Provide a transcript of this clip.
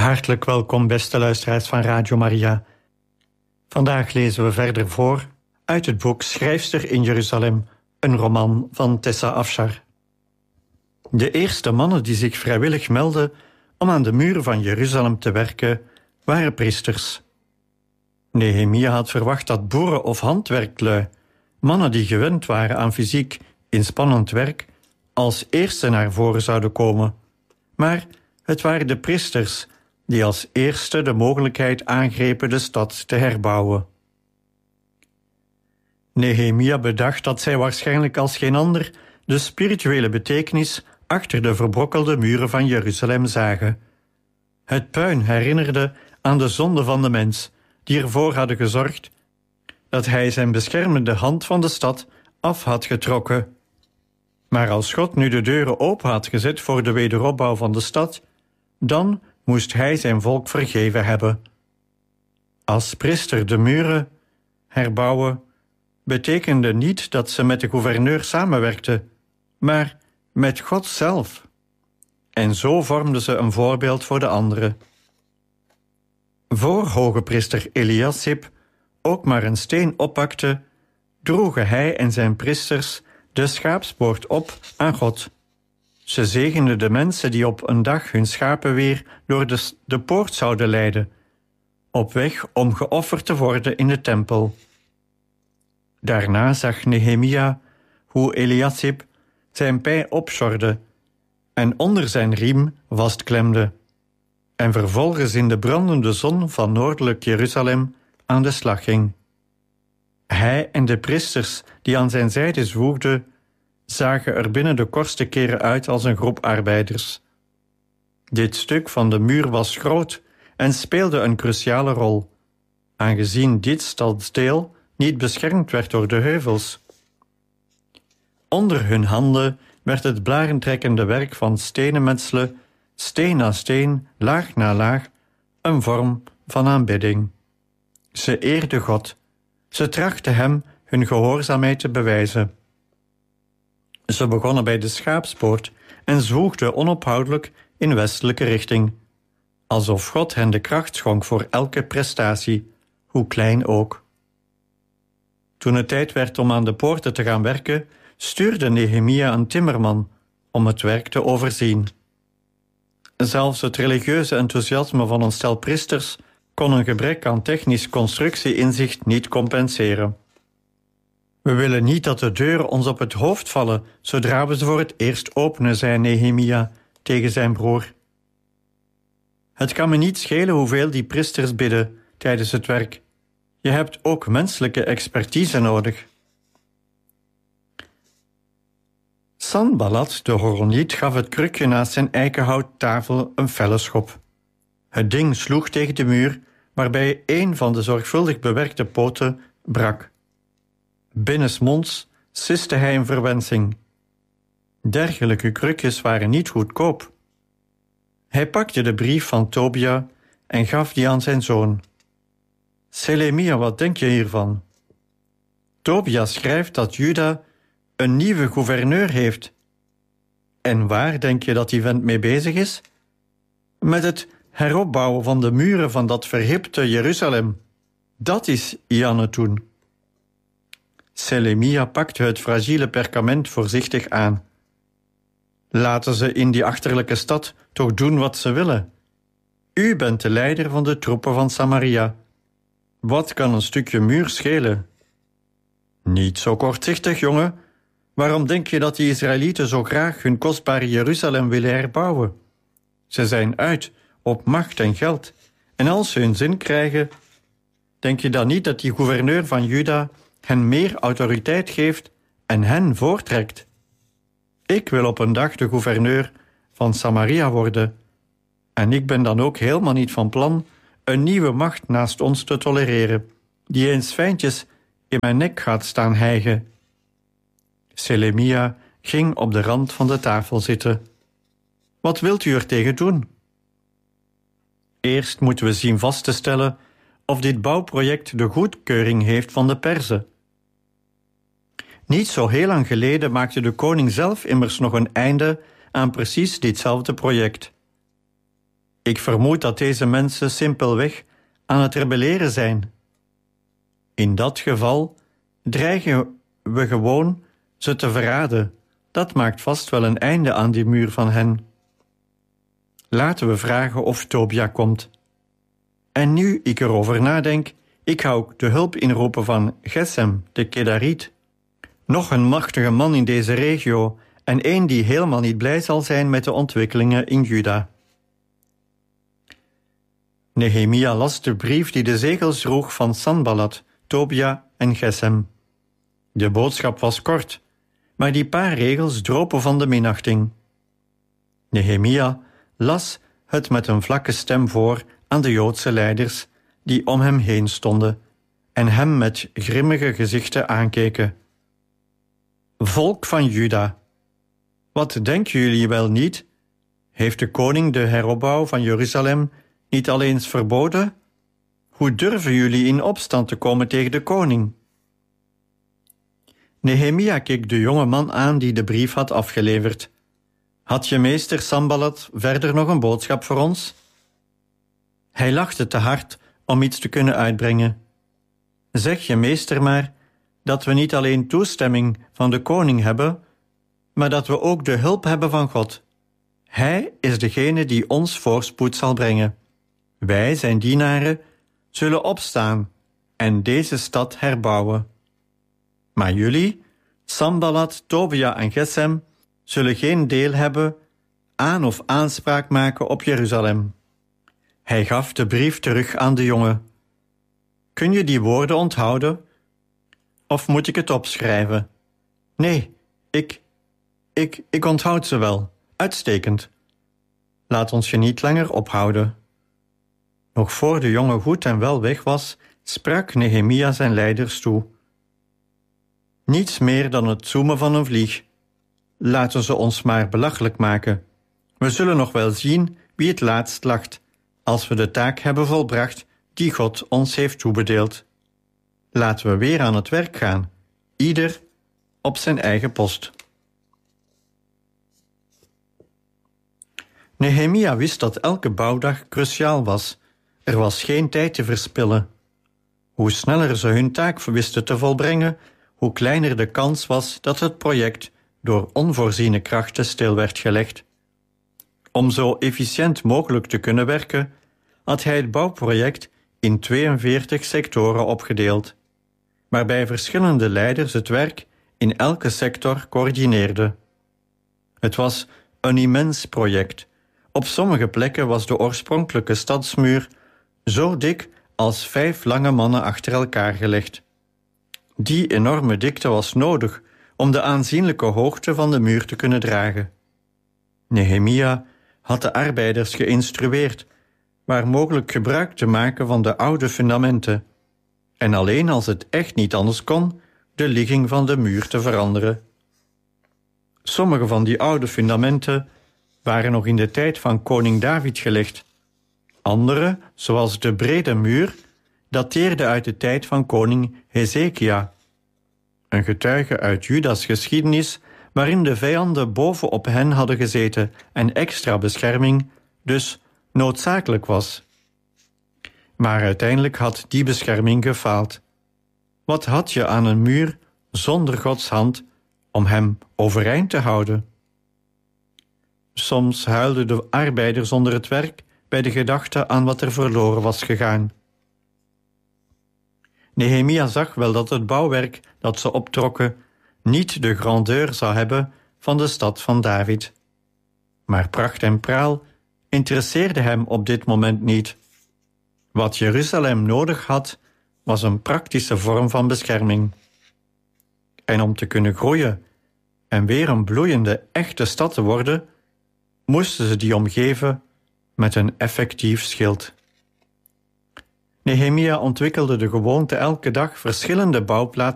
Hartelijk welkom, beste luisteraars van Radio Maria. Vandaag lezen we verder voor uit het boek Schrijfster in Jeruzalem, een roman van Tessa Afshar. De eerste mannen die zich vrijwillig meldden om aan de muren van Jeruzalem te werken, waren priesters. Nehemia had verwacht dat boeren of handwerklui, mannen die gewend waren aan fysiek inspannend werk, als eerste naar voren zouden komen. Maar het waren de priesters die als eerste de mogelijkheid aangrepen de stad te herbouwen. Nehemia bedacht dat zij waarschijnlijk als geen ander de spirituele betekenis achter de verbrokkelde muren van Jeruzalem zagen. Het puin herinnerde aan de zonde van de mens, die ervoor hadden gezorgd dat hij zijn beschermende hand van de stad af had getrokken. Maar als God nu de deuren open had gezet voor de wederopbouw van de stad, dan moest hij zijn volk vergeven hebben. Als priester de muren herbouwen betekende niet dat ze met de gouverneur samenwerkten, maar met God zelf. En zo vormden ze een voorbeeld voor de anderen. Voor hoge priester Eliasib ook maar een steen oppakte, droegen hij en zijn priesters de schaapspoort op aan God. Ze zegenden de mensen die op een dag hun schapen weer door de poort zouden leiden, op weg om geofferd te worden in de tempel. Daarna zag Nehemia hoe Eliasib zijn pij opsjorde en onder zijn riem vastklemde, en vervolgens in de brandende zon van noordelijk Jeruzalem aan de slag ging. Hij en de priesters die aan zijn zijde zwoegden, zagen er binnen de kortste keren uit als een groep arbeiders. Dit stuk van de muur was groot en speelde een cruciale rol, aangezien dit stadsdeel niet beschermd werd door de heuvels. Onder hun handen werd het blarentrekkende werk van stenen metselen, steen na steen, laag na laag, een vorm van aanbidding. Ze eerden God. Ze trachtten hem hun gehoorzaamheid te bewijzen. Ze begonnen bij de schaapspoort en zwoegden onophoudelijk in westelijke richting, alsof God hen de kracht schonk voor elke prestatie, hoe klein ook. Toen het tijd werd om aan de poorten te gaan werken, stuurde Nehemia een timmerman om het werk te overzien. Zelfs het religieuze enthousiasme van een stel priesters kon een gebrek aan technisch constructie-inzicht niet compenseren. We willen niet dat de deuren ons op het hoofd vallen zodra we ze voor het eerst openen, zei Nehemia tegen zijn broer. Het kan me niet schelen hoeveel die priesters bidden tijdens het werk. Je hebt ook menselijke expertise nodig. Sanballat, de Horoniet, gaf het krukje naast zijn eikenhouttafel een felle schop. Het ding sloeg tegen de muur, waarbij een van de zorgvuldig bewerkte poten brak. Binnensmonds siste hij een verwensing. Dergelijke krukjes waren niet goedkoop. Hij pakte de brief van Tobia en gaf die aan zijn zoon. Selemia, wat denk je hiervan? Tobia schrijft dat Juda een nieuwe gouverneur heeft. En waar denk je dat die vent mee bezig is? Met het heropbouwen van de muren van dat verhipte Jeruzalem. Dat is hij aan het doen. Selemia pakte het fragiele perkament voorzichtig aan. Laten ze in die achterlijke stad toch doen wat ze willen. U bent de leider van de troepen van Samaria. Wat kan een stukje muur schelen? Niet zo kortzichtig, jongen. Waarom denk je dat die Israëlieten zo graag hun kostbare Jeruzalem willen herbouwen? Ze zijn uit op macht en geld. En als ze hun zin krijgen, denk je dan niet dat die gouverneur van Juda hen meer autoriteit geeft en hen voortrekt? Ik wil op een dag de gouverneur van Samaria worden. En ik ben dan ook helemaal niet van plan een nieuwe macht naast ons te tolereren, die eens fijntjes in mijn nek gaat staan hijgen. Selemia ging op de rand van de tafel zitten. Wat wilt u er tegen doen? Eerst moeten we zien vast te stellen of dit bouwproject de goedkeuring heeft van de Perzen. Niet zo heel lang geleden maakte de koning zelf immers nog een einde aan precies ditzelfde project. Ik vermoed dat deze mensen simpelweg aan het rebelleren zijn. In dat geval dreigen we gewoon ze te verraden. Dat maakt vast wel een einde aan die muur van hen. Laten we vragen of Tobia komt. En nu ik erover nadenk, ik ga ook de hulp inroepen van Gesem, de Kedariet. Nog een machtige man in deze regio en één die helemaal niet blij zal zijn met de ontwikkelingen in Juda. Nehemia las de brief die de zegels droeg van Sanballat, Tobia en Gesem. De boodschap was kort, maar die paar regels dropen van de minachting. Nehemia las het met een vlakke stem voor aan de Joodse leiders die om hem heen stonden en hem met grimmige gezichten aankeken. Volk van Juda, wat denken jullie wel niet? Heeft de koning de heropbouw van Jeruzalem niet al eens verboden? Hoe durven jullie in opstand te komen tegen de koning? Nehemia keek de jonge man aan die de brief had afgeleverd. Had je meester Sanballat verder nog een boodschap voor ons? Hij lachte te hard om iets te kunnen uitbrengen. Zeg je meester maar dat we niet alleen toestemming van de koning hebben, maar dat we ook de hulp hebben van God. Hij is degene die ons voorspoed zal brengen. Wij, zijn dienaren, zullen opstaan en deze stad herbouwen. Maar jullie, Sanballat, Tobia en Gesem, zullen geen deel hebben aan of aanspraak maken op Jeruzalem. Hij gaf de brief terug aan de jongen. Kun je die woorden onthouden? Of moet ik het opschrijven? Nee, ik onthoud ze wel. Uitstekend. Laat ons je niet langer ophouden. Nog voor de jongen goed en wel weg was, sprak Nehemia zijn leiders toe. Niets meer dan het zoemen van een vlieg. Laten ze ons maar belachelijk maken. We zullen nog wel zien wie het laatst lacht, als we de taak hebben volbracht die God ons heeft toebedeeld. Laten we weer aan het werk gaan, ieder op zijn eigen post. Nehemia wist dat elke bouwdag cruciaal was. Er was geen tijd te verspillen. Hoe sneller ze hun taak wisten te volbrengen, hoe kleiner de kans was dat het project door onvoorziene krachten stil werd gelegd. Om zo efficiënt mogelijk te kunnen werken, had hij het bouwproject in 42 sectoren opgedeeld, waarbij verschillende leiders het werk in elke sector coördineerden. Het was een immens project. Op sommige plekken was de oorspronkelijke stadsmuur zo dik als 5 lange mannen achter elkaar gelegd. Die enorme dikte was nodig om de aanzienlijke hoogte van de muur te kunnen dragen. Nehemia had de arbeiders geïnstrueerd waar mogelijk gebruik te maken van de oude fundamenten en alleen als het echt niet anders kon, de ligging van de muur te veranderen. Sommige van die oude fundamenten waren nog in de tijd van koning David gelegd. Andere, zoals de brede muur, dateerden uit de tijd van koning Hezekia. Een getuige uit Judas geschiedenis waarin de vijanden bovenop hen hadden gezeten en extra bescherming dus noodzakelijk was. Maar uiteindelijk had die bescherming gefaald. Wat had je aan een muur zonder Gods hand om hem overeind te houden? Soms huilden de arbeiders onder het werk bij de gedachte aan wat er verloren was gegaan. Nehemia zag wel dat het bouwwerk dat ze optrokken niet de grandeur zou hebben van de stad van David. Maar pracht en praal interesseerde hem op dit moment niet. Wat Jeruzalem nodig had, was een praktische vorm van bescherming. En om te kunnen groeien en weer een bloeiende, echte stad te worden, moesten ze die omgeven met een effectief schild. Nehemia ontwikkelde de gewoonte elke dag verschillende bouwplaatsen